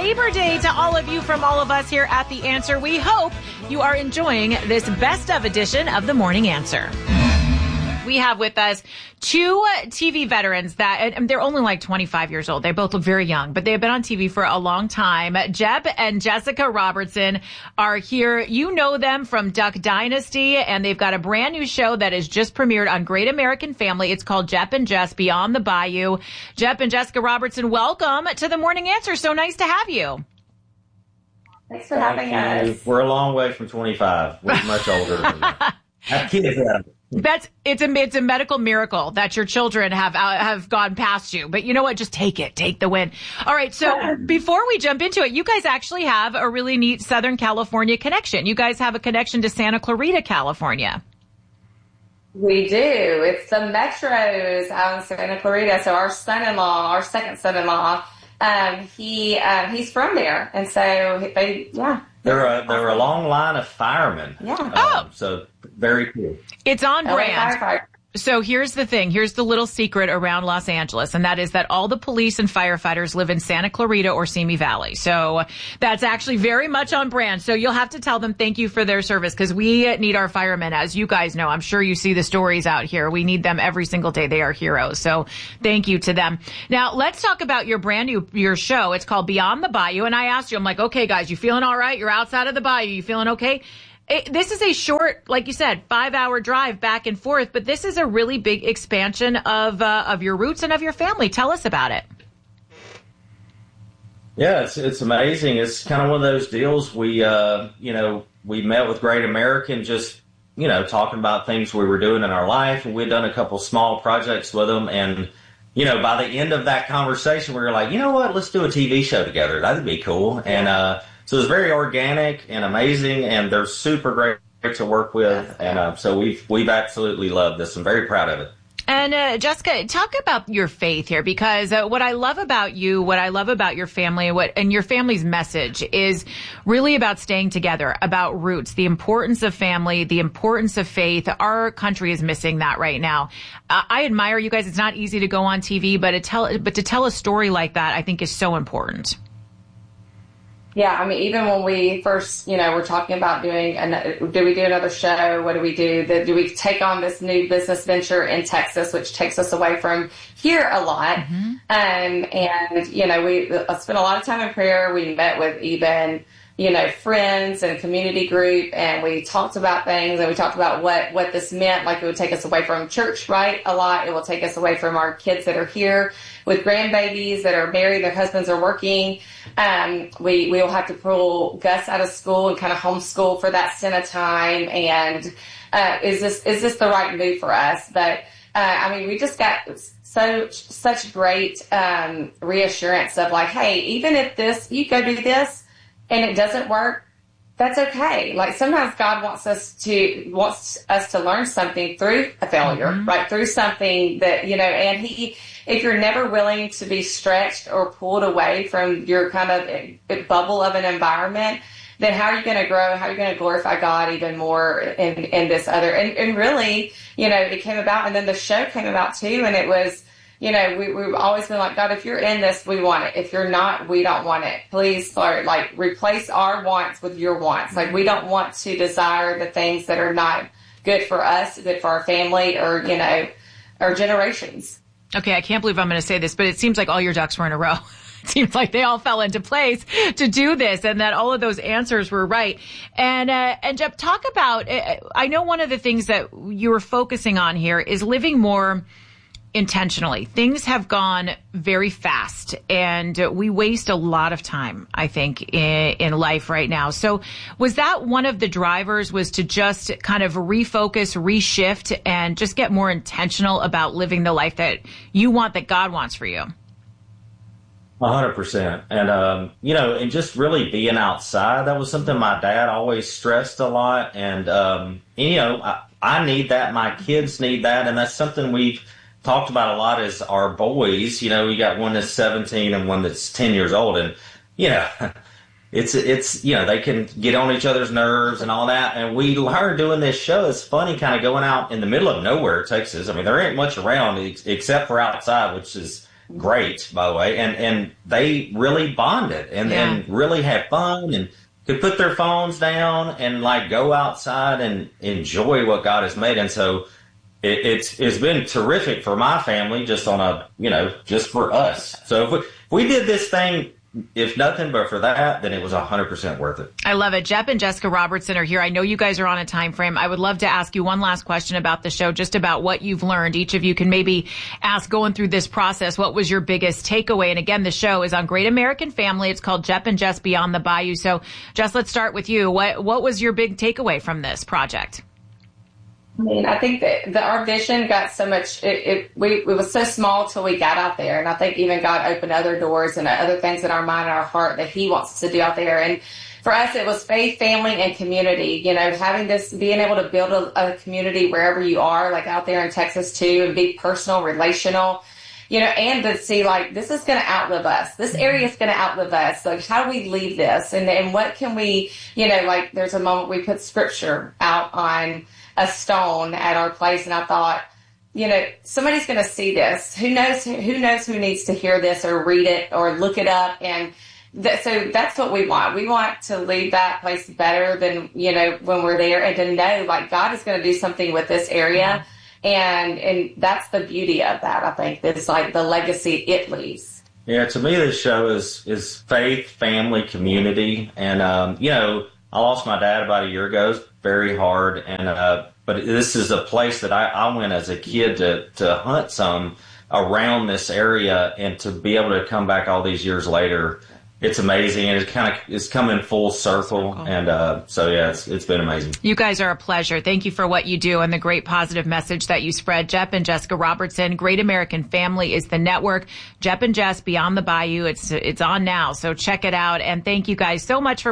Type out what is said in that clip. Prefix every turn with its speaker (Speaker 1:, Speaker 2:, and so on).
Speaker 1: Labor Day to all of you from all of us here at The Answer. We hope you are enjoying this best of edition of The Morning Answer. We have with us two TV veterans and they're only like 25 years old. They both look very young, but they have been on TV for a long time. Jep and Jessica Robertson are here. You know them from Duck Dynasty, and they've got a brand new show that has just premiered on Great American Family. It's called Jep and Jess Beyond the Bayou. Jep and Jessica Robertson, welcome to The Morning Answer. So nice to have you.
Speaker 2: Thanks for having us.
Speaker 3: We're a long way from 25. We're much older than that. Have kids out of it.
Speaker 1: It's a medical miracle that your children have gone past you. But you know what? Just take the win. All right. So before we jump into it, you guys actually have a really neat Southern California connection. You guys have a connection to Santa Clarita, California.
Speaker 2: We do. It's the Metros out in Santa Clarita. So our son-in-law, our second son-in-law, he's from there. And so
Speaker 3: They're a long line of firemen.
Speaker 2: Yeah.
Speaker 3: So very cool.
Speaker 1: It's on brand. So here's the thing. Here's the little secret around Los Angeles, and that is that all the police and firefighters live in Santa Clarita or Simi Valley. So that's actually very much on brand. So you'll have to tell them thank you for their service, because we need our firemen. As you guys know, I'm sure you see the stories out here. We need them every single day. They are heroes. So thank you to them. Now let's talk about your brand new, your show. It's called Beyond the Bayou. And I asked you, I'm like, okay, guys, you feeling all right? You're outside of the bayou. You feeling okay? This is a short, like you said, 5-hour drive back and forth, but this is a really big expansion of your roots and of your family. Tell us about it.
Speaker 3: Yeah, it's amazing. It's kind of one of those deals. We met with Great American, just, talking about things we were doing in our life, and we'd done a couple small projects with them. And, by the end of that conversation, we were like, you know what, let's do a TV show together. That'd be cool. And, so it's very organic and amazing, and they're super great to work with, and so we've absolutely loved this. I'm very proud of it.
Speaker 1: And Jessica, talk about your faith here, because what I love about you, what I love about your family, and your family's message is really about staying together, about roots, the importance of family, the importance of faith. Our country is missing that right now. I admire you guys. It's not easy to go on TV, but to tell a story like that, I think is so important.
Speaker 2: Yeah, I mean, even when we first, we're talking about do we do another show? What do we do? Do we take on this new business venture in Texas, which takes us away from here a lot? Mm-hmm. And, we spent a lot of time in prayer. We met with even, friends and community group, and we talked about things, and we talked about what this meant. Like, it would take us away from church, right? A lot. It will take us away from our kids that are here with grandbabies that are married, their husbands are working. We will have to pull Gus out of school and kind of homeschool for that stint of time. And is this the right move for us? But we just got such great reassurance of like, hey, even if you go do this and it doesn't work, that's okay. Like, sometimes God wants us to learn something through a failure, mm-hmm. right? Through something that, and if you're never willing to be stretched or pulled away from your kind of bubble of an environment, then how are you going to grow? How are you going to glorify God even more in this other? And really, it came about, and then the show came about too, and it was, we've always been like, God, if you're in this, we want it. If you're not, we don't want it. Please, Lord, replace our wants with your wants. Like, we don't want to desire the things that are not good for us, good for our family, or, our generations.
Speaker 1: Okay, I can't believe I'm going to say this, but it seems like all your ducks were in a row. It seems like they all fell into place to do this, and that all of those answers were right. And Jep, talk about, I know one of the things that you were focusing on here is living more intentionally. Things have gone very fast, and we waste a lot of time, I think, in life right now. So was that one of the drivers, was to just kind of refocus, reshift, and just get more intentional about living the life that you want, that God wants for you?
Speaker 3: 100%. And, and just really being outside, that was something my dad always stressed a lot. And, I need that. My kids need that. And that's something we've talked about a lot is our boys. We got one that's 17 and one that's 10 years old. And, it's they can get on each other's nerves and all that. And we learned doing this show. It's funny kind of going out in the middle of nowhere, Texas. I mean, there ain't much around except for outside, which is great, by the way, and they really bonded and really had fun and could put their phones down and like go outside and enjoy what God has made. And so it's been terrific for my family, just on a, just for us. So if we did this thing, if nothing but for that, then it was 100% worth it.
Speaker 1: I love it. Jeff and Jessica Robertson are here. I know you guys are on a time frame. I would love to ask you one last question about the show, just about what you've learned. Each of you can maybe ask, going through this process, what was your biggest takeaway? And again, the show is on Great American Family. It's called Jeff and Jess Beyond the Bayou. So Jess, let's start with you. What was your big takeaway from this project?
Speaker 2: I mean, I think that our vision got so much, it was so small till we got out there. And I think even God opened other doors and other things in our mind and our heart that he wants to do out there. And for us, it was faith, family, and community. Having this, being able to build a community wherever you are, like out there in Texas too, and be personal, relational, and to see like, this is going to outlive us. This area is going to outlive us. Like, how do we leave this? And what can we, like there's a moment we put scripture out on a stone at our place, and I thought, somebody's going to see this. Who knows who needs to hear this or read it or look it up. And so that's what we want. We want to leave that place better than, when we're there, and to know like God is going to do something with this area. And that's the beauty of that. I think it's like the legacy it leaves.
Speaker 3: Yeah. To me, this show is faith, family, community. And, I lost my dad about a year ago. It was very hard. And, but this is a place that I went as a kid to hunt some around this area, and to be able to come back all these years later, it's amazing. And it's coming full circle. And, it's been amazing. You
Speaker 1: guys are a pleasure. Thank you for what you do and the great positive message that you spread. Jeff and Jessica Robertson, Great American Family is the network. Jeff and Jess Beyond the Bayou. It's on now. So check it out. And thank you guys so much for